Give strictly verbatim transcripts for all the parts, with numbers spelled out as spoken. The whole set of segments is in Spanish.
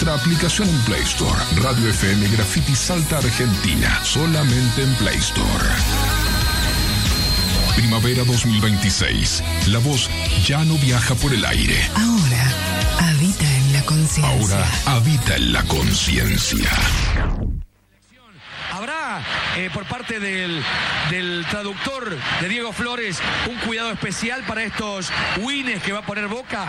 nuestra aplicación en Play Store. Radio F M Graffiti Salta Argentina, solamente en Play Store. Primavera dos mil veintiséis. La voz ya no viaja por el aire. Ahora habita en la conciencia. Ahora habita en la conciencia. ¿Habrá eh, por parte del, del traductor de Diego Flores un cuidado especial para estos wins que va a poner Boca?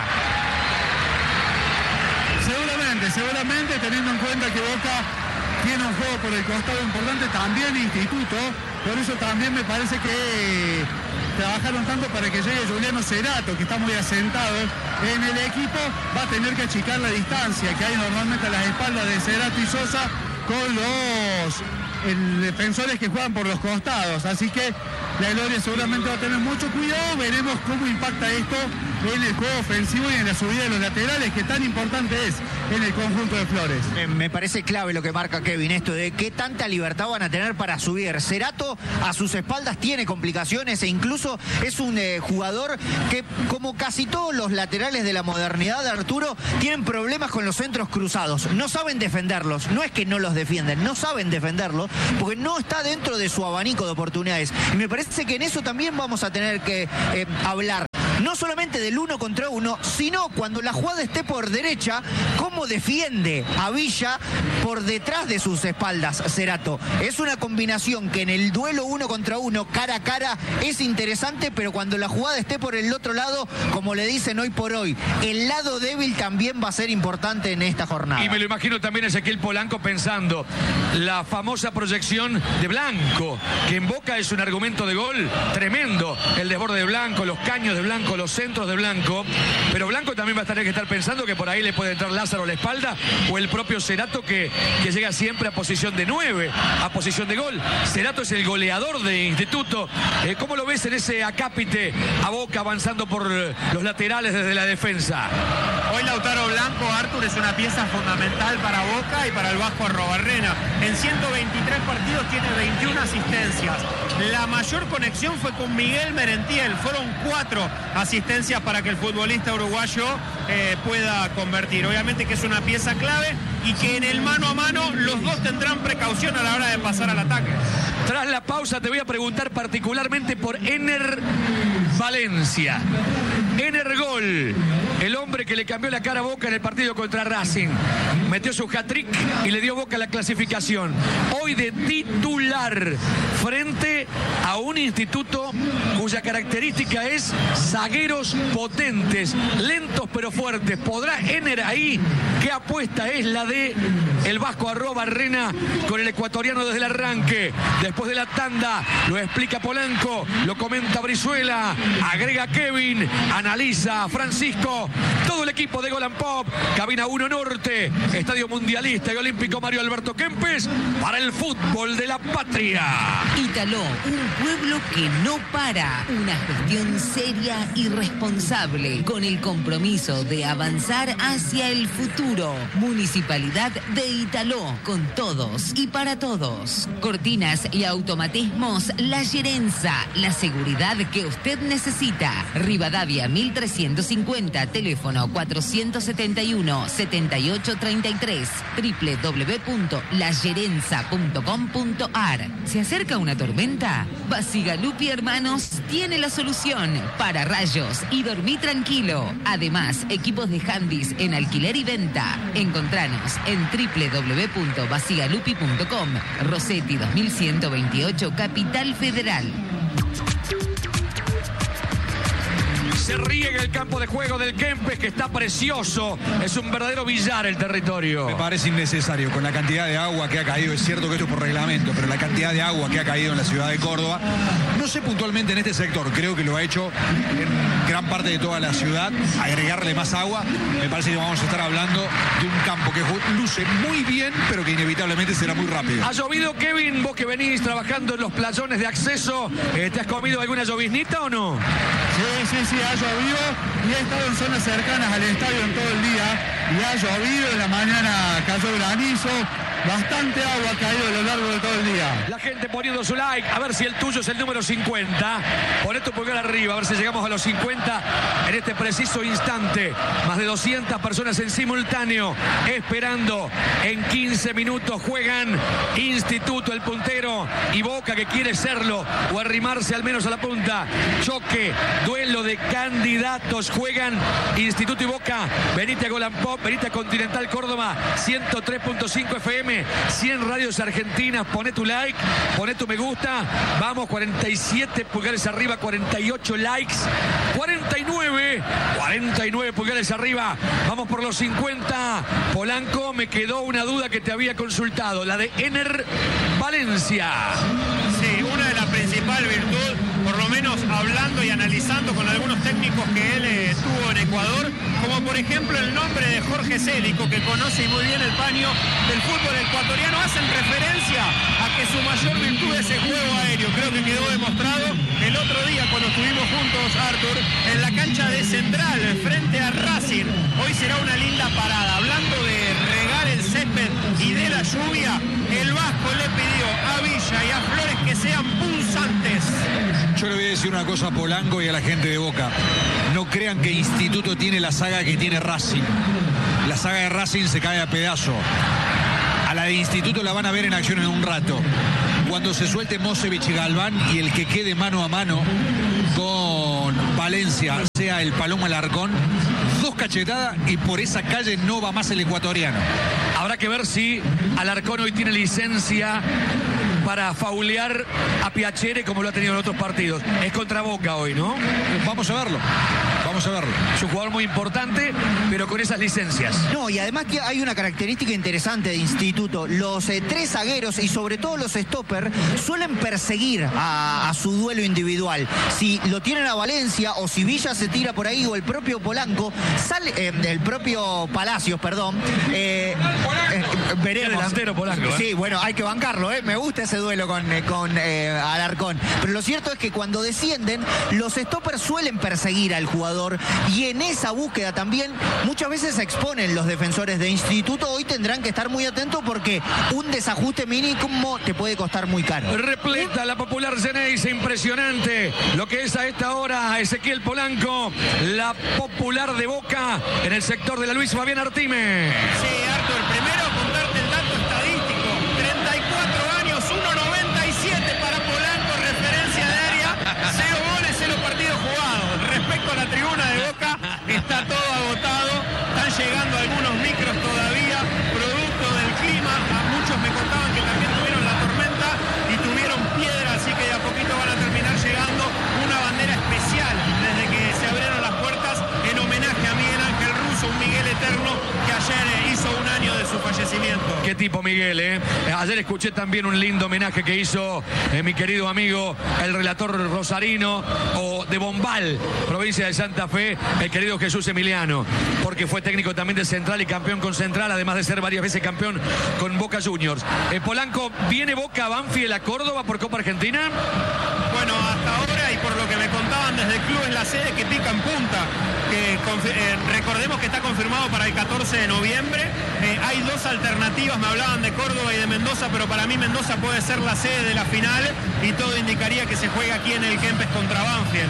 Seguramente, seguramente, teniendo en cuenta que Boca tiene un juego por el costado importante, también Instituto, por eso también me parece que trabajaron tanto para que llegue Juliano Cerato, que está muy asentado en el equipo, va a tener que achicar la distancia que hay normalmente a las espaldas de Cerato y Sosa con los el, defensores que juegan por los costados, así que la Gloria seguramente va a tener mucho cuidado. Veremos cómo impacta esto en el juego ofensivo y en la subida de los laterales, que tan importante es en el conjunto de Flores. Me, me parece clave lo que marca Kevin, esto de qué tanta libertad van a tener para subir. Cerato a sus espaldas tiene complicaciones e incluso es un eh, jugador que, como casi todos los laterales de la modernidad de Arturo, tienen problemas con los centros cruzados. No saben defenderlos, no es que no los defienden, no saben defenderlos porque no está dentro de su abanico de oportunidades. Y me parece que en eso también vamos a tener que eh, hablar. No solamente del uno contra uno, sino cuando la jugada esté por derecha, cómo defiende a Villa por detrás de sus espaldas Cerato. Es una combinación que en el duelo uno contra uno, cara a cara, es interesante, pero cuando la jugada esté por el otro lado, como le dicen hoy por hoy, el lado débil también va a ser importante en esta jornada. Y me lo imagino también a Ezequiel Polanco pensando la famosa proyección de Blanco, que en Boca es un argumento de gol tremendo. El desborde de Blanco, los caños de Blanco, los centros de Blanco, pero Blanco también va a tener que estar pensando que por ahí le puede entrar Lázaro a la espalda o el propio Cerato que, que llega siempre a posición de nueve, a posición de gol. Cerato es el goleador de Instituto. Eh, ¿Cómo lo ves en ese acápite a Boca avanzando por los laterales desde la defensa? Hoy Lautaro Blanco, Artur, es una pieza fundamental para Boca y para el Vasco Arrobarrena. En ciento veintitrés partidos tiene veintiuna asistencias. La mayor conexión fue con Miguel Merentiel, fueron cuatro asistencias para que el futbolista uruguayo eh, pueda convertir. Obviamente que es una pieza clave y que en el mano a mano los dos tendrán precaución a la hora de pasar al ataque. Tras la pausa te voy a preguntar particularmente por Ener Valencia. Ener Gol, el hombre que le cambió la cara a Boca en el partido contra Racing. Metió su hat-trick y le dio Boca la clasificación. Hoy de titular frente a un Instituto cuya característica es zagueros potentes, lentos pero fuertes. ¿Podrá Ener ahí? ¿Qué apuesta es la de el Vasco Arrobarrena con el ecuatoriano desde el arranque? Después de la tanda lo explica Polanco, lo comenta Brizuela, agrega Kevin, analiza Francisco, todo el equipo de Golan Pop, Cabina uno Norte, Estadio Mundialista y Olímpico Mario Alberto Kempes, para el fútbol de la patria. Italó, un pueblo que no para, una gestión seria y responsable, con el compromiso de avanzar hacia el futuro. Municipalidad de Italó, con todos y para todos. Cortinas y automatismos La Gerenza, la seguridad que usted necesita. Rivadavia mil trescientos cincuenta, teléfono cuatrocientos setenta y uno, setenta y ocho treinta y tres, doble u doble u doble u punto la gerenza punto com punto a r. ¿Se acerca una tormenta? Basigalupi Hermanos tiene la solución para rayos y dormir tranquilo. Además, equipos de handys en alquiler y venta. Encontranos en doble u doble u doble u punto basigalupi punto com. Rossetti dos mil ciento veintiocho, Capital Federal. Se riega el campo de juego del Kempes, que está precioso. Es un verdadero billar el territorio. Me parece innecesario con la cantidad de agua que ha caído. Es cierto que esto es por reglamento, pero la cantidad de agua que ha caído en la ciudad de Córdoba, no sé puntualmente en este sector, creo que lo ha hecho en gran parte de toda la ciudad. Agregarle más agua, me parece que vamos a estar hablando de un campo que luce muy bien, pero que inevitablemente será muy rápido. ¿Ha llovido, Kevin? Vos que venís trabajando en los playones de acceso, eh, ¿te has comido alguna lloviznita o no? Sí, sí, sí, ha llovido y he estado en zonas cercanas al estadio en todo el día y ha llovido, en la mañana cayó granizo, bastante agua ha caído a lo largo de todo el día. La gente poniendo su like, a ver si el tuyo es el número cincuenta. Poné tu pulgar arriba, a ver si llegamos a los cincuenta en este preciso instante. Más de doscientas personas en simultáneo, esperando. En quince minutos juegan Instituto, el puntero, y Boca, que quiere serlo, o arrimarse al menos a la punta. Choque, duelo de candidatos. Juegan Instituto y Boca. Venite a Golan Pop, venite a Continental Córdoba, ciento tres punto cinco F M, cien radios argentinas. Poné tu like, poné tu me gusta. Vamos, cuarenta y siete pulgares arriba, cuarenta y ocho likes, cuarenta y nueve, cuarenta y nueve pulgares arriba. Vamos por los cincuenta. Polanco, me quedó una duda que te había consultado, la de Ener Valencia. Sí, una de las principales virtudes, por lo menos hablando y analizando con algunos técnicos que él eh, tuvo en Ecuador, como por ejemplo el nombre de Jorge Célico, que conoce muy bien el paño del fútbol ecuatoriano, hacen referencia a que su mayor virtud es el juego aéreo. Creo que quedó demostrado el otro día cuando estuvimos juntos, Arthur, en la cancha de Central, frente a Racing. Hoy será una linda parada. Hablando de regar el césped y de la lluvia, el Vasco le pidió a Villa y a Flores que sean punzantes. Yo le voy a decir una cosa a Polanco y a la gente de Boca. No crean que Instituto tiene la saga que tiene Racing. La saga de Racing se cae a pedazo. A la de Instituto la van a ver en acción en un rato. Cuando se suelte Mosevich y Galván, y el que quede mano a mano con Valencia sea el Paloma Alarcón, dos cachetadas y por esa calle no va más el ecuatoriano. Habrá que ver si Alarcón hoy tiene licencia para faulear a Piacere como lo ha tenido en otros partidos. Es contra Boca hoy, ¿no? Vamos a verlo. Vamos a verlo. Es un jugador muy importante, pero con esas licencias. No, y además que hay una característica interesante de Instituto. Los eh, tres zagueros y sobre todo los stoppers suelen perseguir a, a su duelo individual. Si lo tienen a Valencia o si Villa se tira por ahí o el propio Polanco, sale, eh, el propio Palacios, perdón. Eh, eh, veremos. El delantero Polanco, ¿eh? Sí, bueno, hay que bancarlo, ¿eh? Me gusta ese duelo con, eh, con eh, Alarcón. Pero lo cierto es que cuando descienden, los stoppers suelen perseguir al jugador. Y en esa búsqueda también muchas veces se exponen los defensores de Instituto. Hoy tendrán que estar muy atentos porque un desajuste mínimo te puede costar muy caro. Repleta la popular Ceneice, impresionante lo que es a esta hora Ezequiel Polanco, la popular de Boca en el sector de la Luis Fabián Artime. Sí, Arthur, primero contarte el dato estadístico: treinta y cuatro años, uno noventa y siete para Polanco, referencia de área, cero goles, cero partidos jugados. Respecto a la tribuna de Boca, está todo agotado, están llegando algunos micros todavía, producto del clima. A muchos me contaban que también tuvieron la tormenta y tuvieron piedra, así que de a poquito van a terminar llegando. Una bandera especial desde que se abrieron las puertas en homenaje a Miguel Ángel Russo, un Miguel eterno que ayer hizo un año de su fallecimiento. Qué tipo Miguel, ¿eh? Ayer escuché también un lindo homenaje que hizo eh, mi querido amigo, el relator rosarino, o de Bombal, provincia de Santa Fe, el querido Jesús Emiliano, porque fue técnico también de Central y campeón con Central, además de ser varias veces campeón con Boca Juniors. Eh, Polanco, ¿viene Boca Banfield a Córdoba por Copa Argentina? Bueno, hasta ahora, y por lo que me contaban desde el club, es la sede que pica en punta. Que eh, recordemos que está confirmado para el catorce de noviembre. Eh, hay dos alternativas, me hablaban de Córdoba y de Mendoza, pero para mí Mendoza puede ser la sede de la final y todo indicaría que se juega aquí en el Kempes contra Banfield.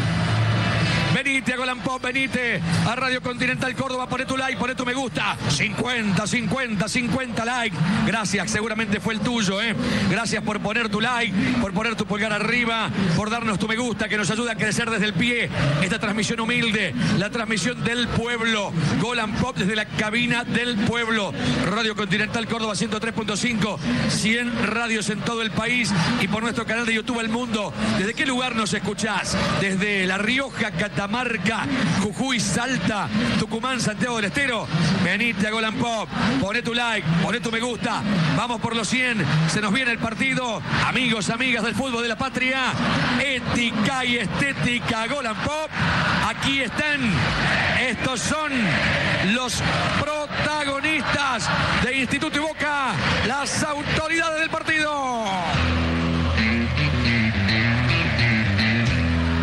Venite a Golan Pop, venite a Radio Continental Córdoba, poné tu like, poné tu me gusta. cincuenta, cincuenta, cincuenta likes. Gracias, seguramente fue el tuyo, ¿eh? Gracias por poner tu like, por poner tu pulgar arriba, por darnos tu me gusta, que nos ayuda a crecer desde el pie. Esta transmisión humilde, la transmisión del pueblo. Golan Pop desde la cabina del pueblo. Radio Continental Córdoba ciento tres punto cinco, cien radios en todo el país y por nuestro canal de YouTube El Mundo. ¿Desde qué lugar nos escuchás? Desde La Rioja, Catamarca, Jujuy, Salta, Tucumán, Santiago del Estero. Venite a Golan Pop, poné tu like, poné tu me gusta. Vamos por los cien, se nos viene el partido. Amigos, amigas del fútbol de la patria, ética y estética Golan Pop. Aquí están, estos son los protagonistas de Instituto y Boca, las autoridades del partido.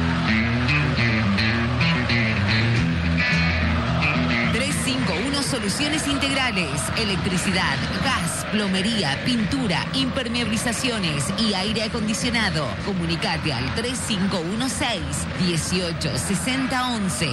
trescientos cincuenta y uno Soluciones Soluciones integrales, electricidad, gas, plomería, pintura, impermeabilizaciones y aire acondicionado. Comunicate al tres cinco uno seis, uno ocho seis cero once.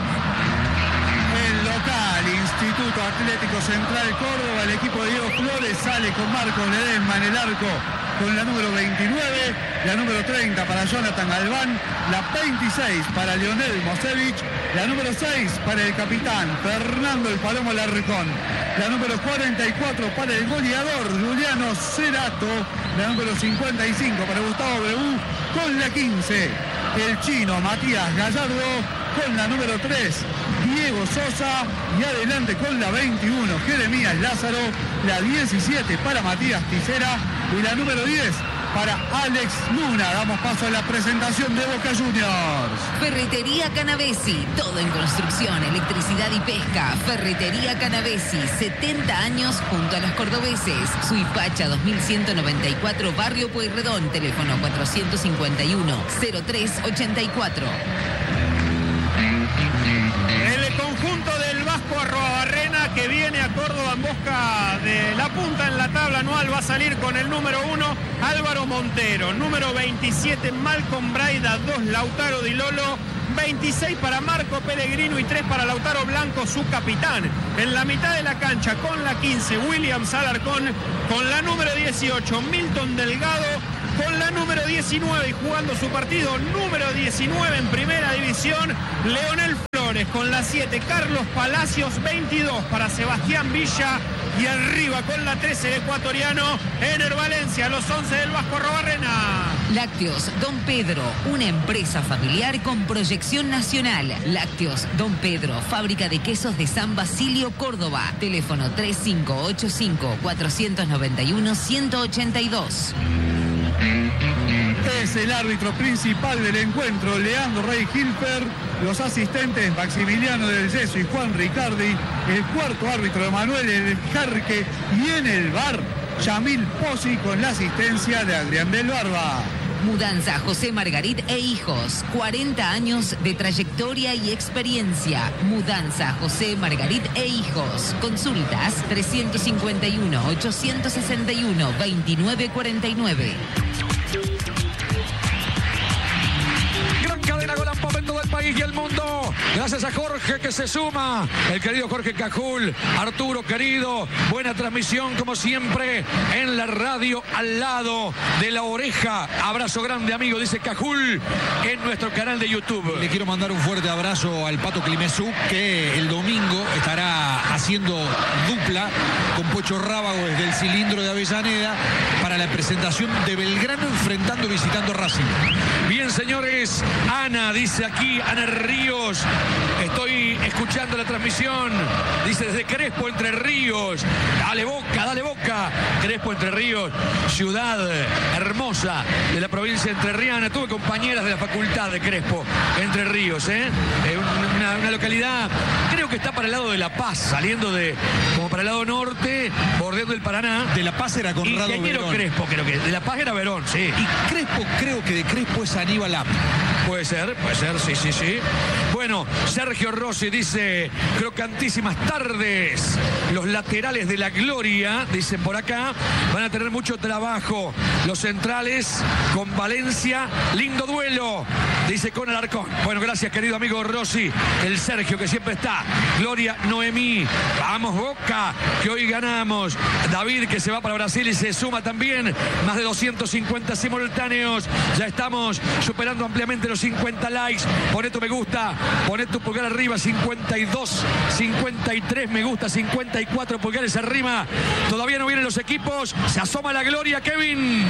El local, Instituto Atlético Central Córdoba, el equipo de Diego Flores sale con Marcos Ledesma en el arco con la número veintinueve, la número treinta para Jonathan Galván, la veintiséis para Leonel Mosevich, la número seis para el capitán Fernando El Palomo Larricón, la número cuarenta y cuatro para el goleador Juliano Cerato, la número cincuenta y cinco para Gustavo Brebú, con la quince el chino Matías Gallardo, con la número tres Diego Sosa y adelante con la veintiuno Jeremías Lázaro, la diecisiete para Matías Ticera y la número diez para Alex Luna. Damos paso a la presentación de Boca Juniors. Ferretería Canavesi, todo en construcción, electricidad y pesca. Ferretería Canavesi, setenta años junto a los cordobeses. Suipacha dos mil ciento noventa y cuatro, Barrio Pueyrredón, teléfono cuatrocientos cincuenta y uno, cero tres ochenta y cuatro. El conjunto del Vasco Arrobarrena, que viene a Córdoba en busca de la punta en la tabla anual, va a salir con el número uno, Álvaro Montero, número veintisiete, Malcolm Braida, dos, Lautaro Di Lolo, veintiséis para Marco Pellegrino y tres para Lautaro Blanco, su capitán. En la mitad de la cancha, con la quince, William Alarcón, con la número dieciocho, Milton Delgado, con la número diecinueve y jugando su partido número diecinueve en primera división, Leonel Flores, con la siete, Carlos Palacios, veintidós para Sebastián Villa y arriba con la trece el ecuatoriano Ener Valencia, los once del Vasco Arrobarrena. Lácteos Don Pedro, una empresa familiar con proyección nacional. Lácteos Don Pedro, fábrica de quesos de San Basilio, Córdoba. Teléfono tres cinco ocho cinco, cuatro nueve uno, uno ocho dos. Es el árbitro principal del encuentro, Leandro Rey Hilfer, los asistentes Maximiliano del Yeso y Juan Ricardi, el cuarto árbitro Manuel El Jarque y en el V A R, Yamil Pozzi con la asistencia de Adrián del Barba. Mudanza José Margarit e Hijos, cuarenta años de trayectoria y experiencia. Mudanza José Margarit e Hijos. Consultas trescientos cincuenta y uno, ochocientos sesenta y uno, veintinueve cuarenta y nueve. Gran cadena con momento del país y el mundo. Gracias a Jorge que se suma. El querido Jorge Cajul. Arturo querido. Buena transmisión como siempre en la radio al lado de la oreja. Abrazo grande amigo, dice Cajul en nuestro canal de YouTube. Le quiero mandar un fuerte abrazo al Pato Climesú, que el domingo estará haciendo dupla con Pocho Rábago desde el cilindro de Avellaneda para la presentación de Belgrano enfrentando visitando Racing. Bien señores, Ana dice aquí, Ana Ríos, estoy escuchando la transmisión, dice desde Crespo, Entre Ríos, dale Boca, dale Boca, Crespo, Entre Ríos, ciudad hermosa de la provincia entrerriana. Tuve compañeras de la facultad de Crespo, Entre Ríos, ¿eh? una, una localidad, creo que está para el lado de La Paz, saliendo de, como para el lado norte, bordeando el Paraná. De La Paz era Conrado Verón. Crespo, creo que, de La Paz era Verón, sí. Y Crespo, creo que de Crespo es Aníbal Am. Puede ser, puede ser, sí, sí, sí. Bueno, Sergio Rossi dice, crocantísimas tardes. Los laterales de la gloria, dicen por acá, van a tener mucho trabajo. Los centrales con Valencia, lindo duelo, dice con Alarcón. Bueno, gracias querido amigo Rossi. El Sergio que siempre está. Gloria Noemí, vamos Boca, que hoy ganamos. David que se va para Brasil y se suma también. Más de doscientos cincuenta simultáneos. Ya estamos superando ampliamente los cincuenta likes. Poné tu me gusta, poné tu pulgar arriba, cincuenta y dos, cincuenta y tres me gusta, cincuenta y cuatro pulgares arriba. Todavía no vienen los equipos. Se asoma la gloria, Kevin.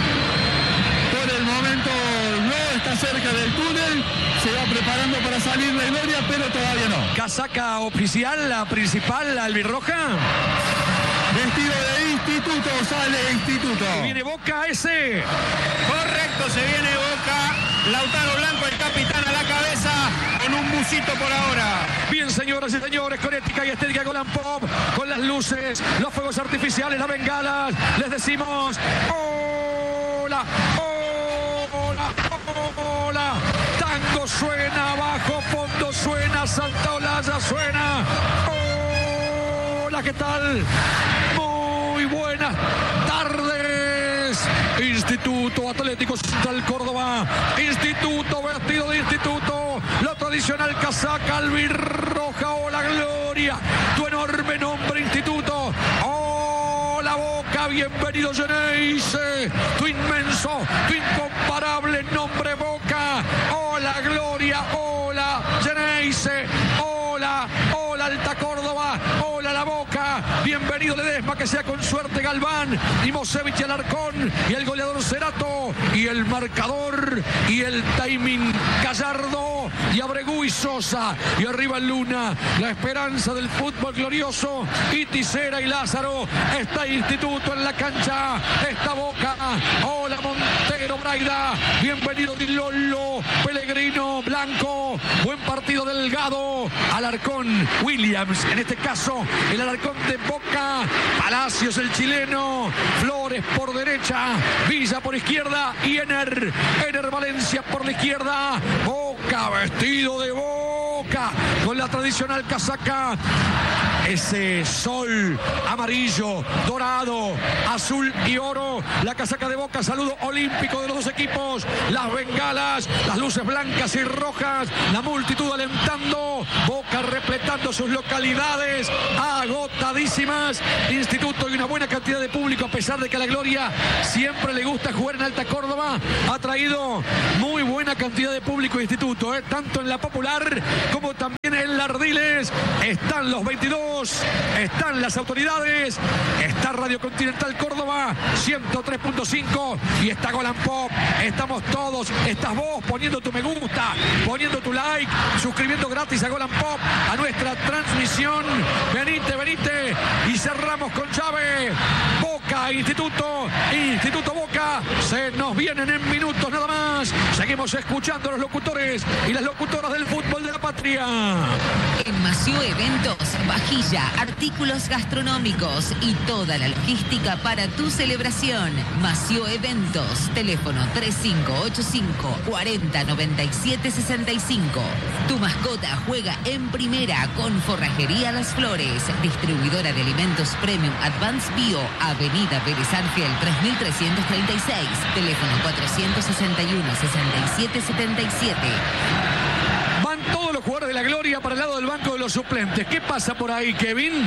Por el momento no está cerca del túnel. Se va preparando para salir la gloria, pero todavía no. Casaca oficial, la principal, la albirroja. Vestido de instituto, sale instituto. Y viene Boca ese. Correcto, se viene Boca. Lautaro Blanco, el capitán a la cabeza, con un busito por ahora. Bien, señoras y señores, con ética y estética Golan Pop, con las luces, los fuegos artificiales, las bengalas, les decimos hola, hola, hola. Tango suena, bajo fondo suena, Santa Olalla suena. Hola, ¿qué tal? Muy buenas tardes. Instituto Atlético Central Córdoba. Instituto, vestido de instituto. La tradicional casaca albirroja. Hola, Gloria. Tu enorme nombre, Instituto. Hola, Boca. Bienvenido, Geneise. Tu inmenso, tu incomparable nombre, Boca. Hola, Gloria. Hola, Geneise. Hola, hola, Alta Córdoba. Hola, La Boca. Bienvenido, Ledesma, que sea con suerte Galván, y Mosevich y Alarcón, y el goleador Cerato, y el marcador, y el timing Gallardo, y Abregú y Sosa, y arriba Luna, la esperanza del fútbol glorioso, y Tisera y Lázaro. Está Instituto en la cancha, está Boca. Hola, Montero, Braida. Bienvenido, Di Lolo, Pellegrino, Blanco. Buen partido, Delgado, Alarcón, Williams, en este caso el Alarcón de Boca, Palacios el chileno, Flores por derecha, Villa por izquierda y Ener, Ener Valencia por la izquierda. Boca vestido de Boca con la tradicional casaca, ese sol amarillo, dorado, azul y oro, la casaca de Boca, saludo olímpico de los dos equipos, las bengalas, las luces blancas y rojas, la multitud alentando, Boca repletando sus localidades, agotadísimas, Instituto y una buena cantidad de público, a pesar de que a la Gloria siempre le gusta jugar en Alta Córdoba, ha traído muy buena cantidad de público Instituto, eh, tanto en la Popular como también en la Ardiles. Están los veintidós, están las autoridades, está Radio Continental Córdoba ciento tres punto cinco y está Golan Pop. Estamos todos, estás vos poniendo tu me gusta, poniendo tu like, suscribiendo gratis a Golan Pop, a nuestra transmisión. Venite, venite y cerramos con llave. Boca, Instituto, Instituto Boca, se nos vienen en minutos nada más. Seguimos escuchando a los locutores y las locutoras del fútbol de la patria. En Mació Eventos, vajilla, artículos gastronómicos y toda la logística para tu celebración. Mació Eventos, teléfono tres cinco ocho cinco, cuatro cero, nueve siete seis cinco. Tu mascota juega en primera con Forrajería Las Flores, distribuidora de alimentos Premium Advanced Bio, Avenida Vélez Arfiel tres mil trescientos treinta y seis, teléfono cuatrocientos sesenta y uno, sesenta y siete setenta y siete. Van todos los jugadores de la Gloria para el lado del banco de los suplentes. ¿Qué pasa por ahí, Kevin?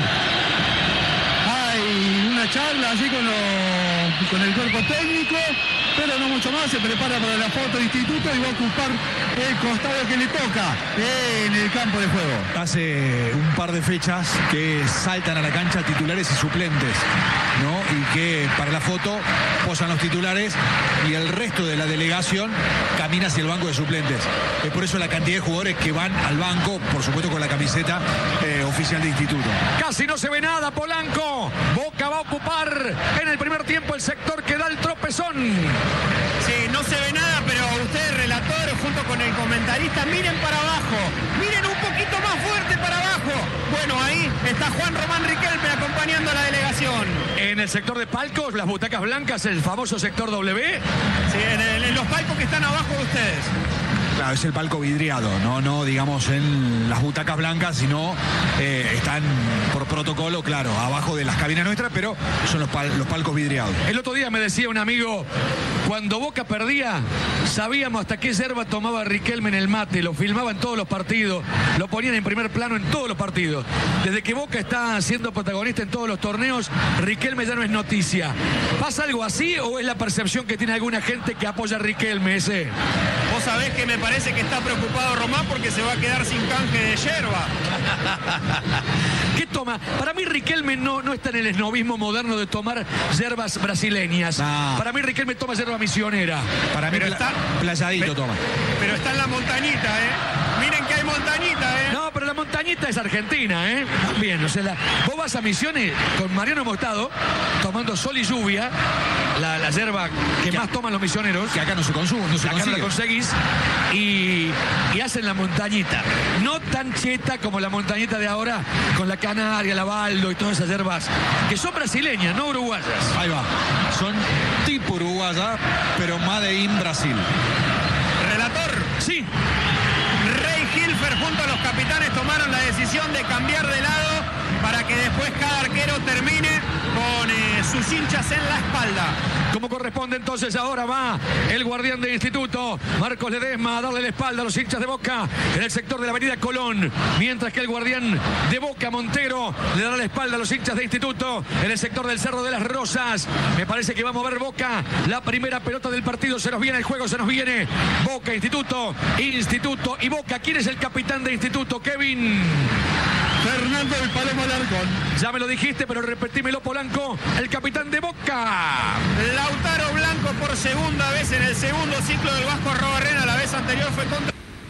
Hay una charla allí con, lo, con el cuerpo técnico, pero no mucho más. Se prepara para la foto de Instituto y va a ocupar el costado que le toca en el campo de juego. Hace un par de fechas que saltan a la cancha titulares y suplentes, ¿no? Y que para la foto posan los titulares y el resto de la delegación camina hacia el banco de suplentes. Es por eso la cantidad de jugadores que van al banco, por supuesto con la camiseta eh, oficial de Instituto. Casi no se ve nada, Polanco. Boca va a ocupar en el primer tiempo el sector que da el tropezón. Sí, no se ve nada, pero ustedes, relator, junto con el comentarista, miren para abajo, miren un poquito más fuerte para abajo. Bueno, ahí está Juan Román Riquelme acompañando a la delegación. En el sector de palcos, las butacas blancas, el famoso sector W. Sí, en, el, en los palcos que están abajo de ustedes. Claro, es el palco vidriado, no, no digamos en las butacas blancas, sino eh, están por protocolo, claro, abajo de las cabinas nuestras, pero son los, pal los palcos vidriados. El otro día me decía un amigo, cuando Boca perdía, sabíamos hasta qué yerba tomaba Riquelme en el mate, lo filmaba en todos los partidos, lo ponían en primer plano en todos los partidos. Desde que Boca está siendo protagonista en todos los torneos, Riquelme ya no es noticia. ¿Pasa algo así o es la percepción que tiene alguna gente que apoya a Riquelme ese? Vos sabés que me parece que está preocupado Román porque se va a quedar sin canje de yerba. ¿Qué toma? Para mí Riquelme no, no está en el esnovismo moderno de tomar yerbas brasileñas. No. Para mí Riquelme toma yerba misionera. Para mí Pero pla está- playadito Pe- toma. Pero está en la montañita, ¿eh? Miren que hay montañita, ¿eh? No, pero la montañita es Argentina, ¿eh? También, o sea, la, vos vas a Misiones con Mariano Mostado, tomando sol y lluvia, la, la yerba que Que- más toman los misioneros. Que acá no se consume, no se Acá no la consigue. conseguís y, y hacen la montañita. No tan cheta como la montañita de ahora, con la canaria, la baldo y todas esas hierbas, que son brasileñas, no uruguayas. Ahí va. Son tipo uruguaya, pero made in Brasil. Relator, Sí, Rey Hilfer junto a los capitanes tomaron la decisión de cambiar de lado para que que después cada arquero termine con eh, sus hinchas en la espalda. Como corresponde entonces, ahora va el guardián de Instituto, Marcos Ledesma, a darle la espalda a los hinchas de Boca en el sector de la avenida Colón, mientras que el guardián de Boca, Montero, le dará la espalda a los hinchas de Instituto en el sector del Cerro de las Rosas. Me parece que va a mover Boca la primera pelota del partido. Se nos viene el juego, se nos viene Boca, Instituto, Instituto y Boca. ¿Quién es el capitán de Instituto, Kevin? Fernando El Palomo Alarcón. Ya me lo dijiste, pero repetímelo, Polanco, el capitán de Boca. Lautaro Blanco por segunda vez en el segundo ciclo del Vasco Arrobarrena. La vez anterior fue contra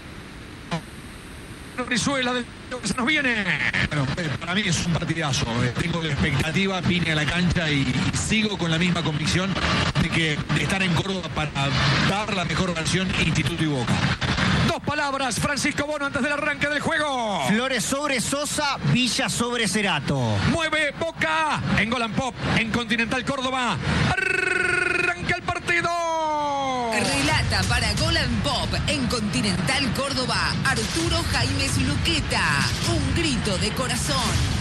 Rizuela, del que se nos viene. Bueno, para mí es un partidazo. Tengo la expectativa, vine a la cancha y sigo con la misma convicción de que de estar en Córdoba para dar la mejor versión Instituto y Boca. Dos palabras, Francisco Bono, antes del arranque del juego. Flores sobre Sosa, Villa sobre Cerato. Mueve Boca en Golan Pop, en Continental Córdoba. Arranca el partido. Relata para Golan Pop en Continental Córdoba, Arturo Jaimes Luqueta. Un grito de corazón.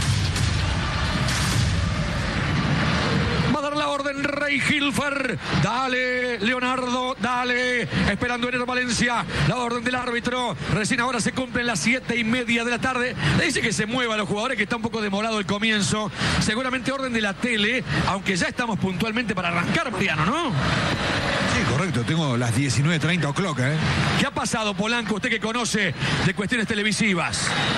Va a dar la orden Rey Hilfer. Dale, Leonardo, dale. Esperando Ener Valencia. La orden del árbitro. Recién ahora se cumplen las siete y media de la tarde. Le dice que se mueva a los jugadores, que está un poco demorado el comienzo. Seguramente orden de la tele, aunque ya estamos puntualmente para arrancar, Mariano, ¿no? Sí, correcto. Tengo las diecinueve treinta o'clock, ¿eh? ¿Qué ha pasado, Polanco, usted que conoce de cuestiones televisivas?